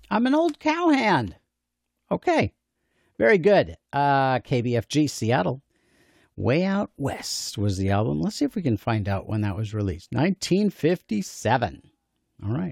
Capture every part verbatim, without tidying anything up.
I'm an old cowhand. Okay. Very good. Uh, K B F G Seattle. Way Out West was the album. Let's see if we can find out when that was released. nineteen fifty-seven. All right.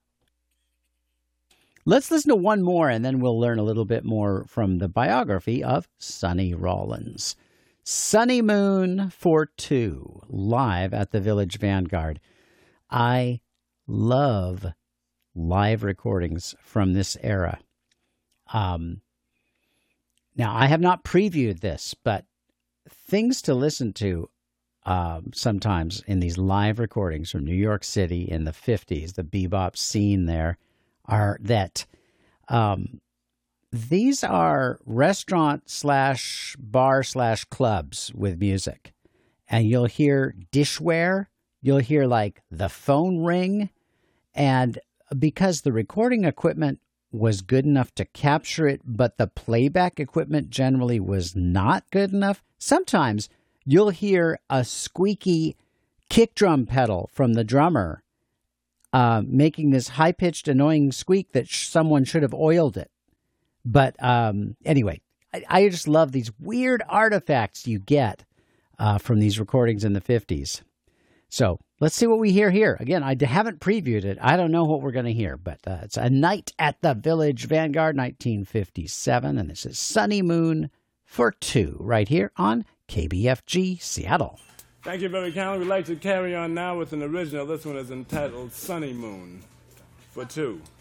Let's listen to one more, and then we'll learn a little bit more from the biography of Sonny Rollins. Sunny Moon for Two, live at the Village Vanguard. I love live recordings from this era. Um, now, I have not previewed this, but things to listen to um, sometimes in these live recordings from New York City in the fifties, the bebop scene there, are that um, these are restaurant slash bar slash clubs with music. And you'll hear dishware, you'll hear like the phone ring, and because the recording equipment was good enough to capture it, but the playback equipment generally was not good enough, sometimes you'll hear a squeaky kick drum pedal from the drummer uh, making this high-pitched, annoying squeak that sh- someone should have oiled it. But um, anyway, I, I just love these weird artifacts you get uh, from these recordings in the fifties. So let's see what we hear here. Again, I haven't previewed it. I don't know what we're going to hear, but uh, it's A Night at the Village Vanguard, nineteen fifty-seven, and this is Sunny Moon for Two, right here on K B F G Seattle. Thank you very kindly. We'd like to carry on now with an original. This one is entitled Sunny Moon for Two.